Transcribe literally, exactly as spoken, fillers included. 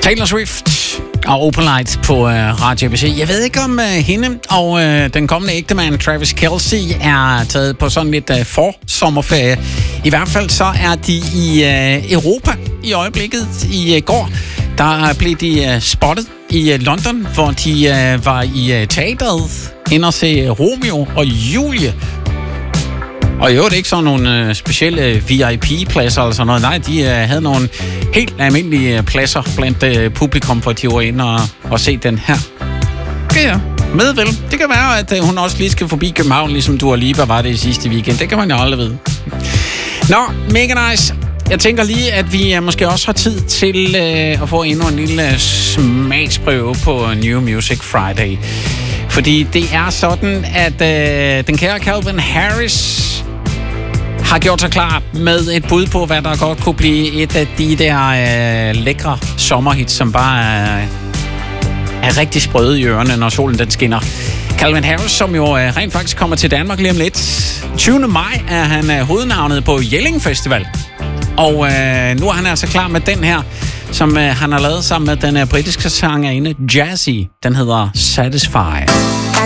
Taylor Swift og Open Light på uh, Radio A B C. Jeg ved ikke om uh, hende og uh, den kommende ægtemand Travis Kelce er taget på sådan lidt uh, forsommerferie. I hvert fald så er de i uh, Europa i øjeblikket. I uh, går der blev de uh, spottet i uh, London, hvor de uh, var i uh, teateret ind og se Romeo og Julie. Og i øvrigt ikke sådan nogle øh, specielle V I P-pladser eller sådan noget. Nej, de øh, havde nogle helt almindelige øh, pladser blandt øh, publikum, hvor de var inde og, og se den her. Ja, med vel. Det kan være, at øh, hun også lige skal forbi København, ligesom Dua Lipa var det i sidste weekend. Det kan man jo aldrig vide. Nå, mega nice. Jeg tænker lige, at vi øh, måske også har tid til øh, at få endnu en lille øh, smagsprøve på New Music Friday. Fordi det er sådan, at øh, den kære Calvin Harris har gjort sig klar med et bud på, hvad der godt kunne blive et af de der øh, lækre sommerhits, som bare er, er rigtig sprøde i ørerne, når solen den skinner. Calvin Harris, som jo øh, rent faktisk kommer til Danmark lige om lidt. tyvende maj er han øh, hovednavnet på Jelling Festival. Og øh, nu er han altså klar med den her, som øh, han har lavet sammen med den øh, britiske sangerinde Jazzy. Den hedder Satisfy.